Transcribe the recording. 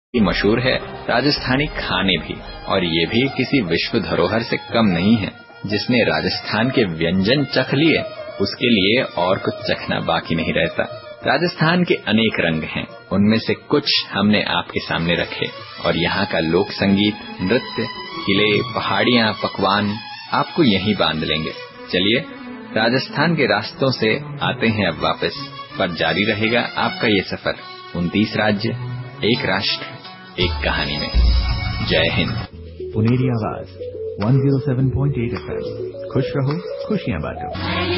की मशहूर है राजस्थानी खाने भी, और ये भी किसी विश्व धरोहर से कम नहीं है। जिसने राजस्थान के व्यंजन चख लिए उसके लिए और कुछ चखना बाकी नहीं रहता। राजस्थान के अनेक रंग हैं, उनमें से कुछ हमने आपके सामने रखे, और यहाँ का लोक संगीत, नृत्य, किले, पहाड़ियाँ, पकवान आपको यहीं बांध लेंगे। चलिए राजस्थान के रास्तों से आते हैं अब वापस, पर जारी रहेगा आपका ये सफर 29 राज्य, एक राष्ट्र, एक कहानी में। जय हिंद। पुनेरी आवाज 107.8 FM। खुश रहो, खुशियां बांटो।